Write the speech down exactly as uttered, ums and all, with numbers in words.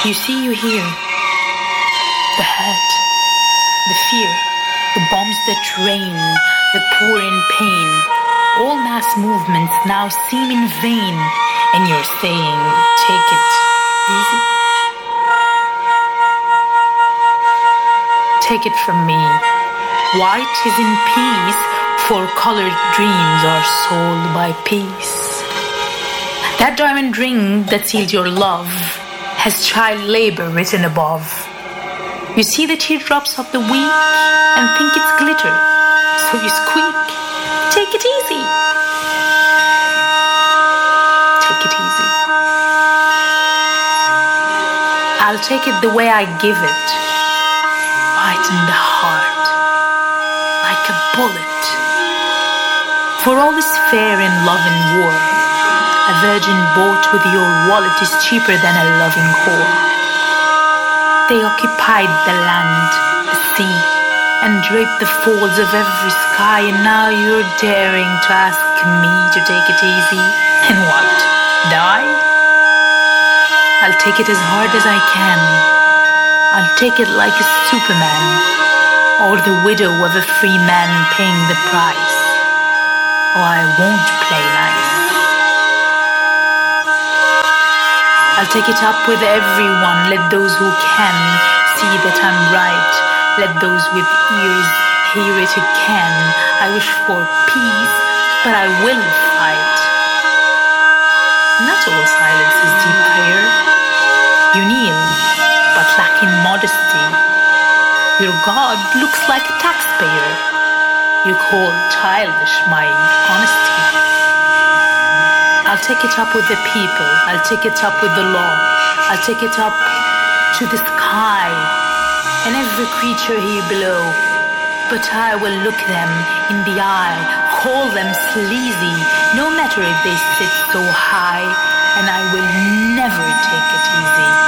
You see, you hear the hurt, the fear, the bombs that rain, the poor in pain. All mass movements now seem in vain, and you're saying, take it easy. Take it from me. White is in peace, for colored dreams are sold by peace. That diamond ring that sealed your love has child labor written above. You see the teardrops of the weak and think it's glitter, so you squeak. Take it easy. Take it easy. I'll take it the way I give it, right in the heart, like a bullet. For all is fair in love and war. A virgin bought with your wallet is cheaper than a loving whore. They occupied the land, the sea, and draped the folds of every sky, and now you're daring to ask me to take it easy. And what? Die? I'll take it as hard as I can. I'll take it like a Superman, or the widow of a free man paying the price. Oh, I won't play nice. I'll take it up with everyone. Let those who can see that I'm right. Let those with ears hear it again. I wish for peace, but I will fight. Not all silence is deep prayer. You kneel, but lacking modesty. Your God looks like a taxpayer. You call childish my honesty. I'll take it up with the people. I'll take it up with the law. I'll take it up to the sky and every creature here below. But I will look them in the eye, call them sleazy, no matter if they sit so high, and I will never take it easy.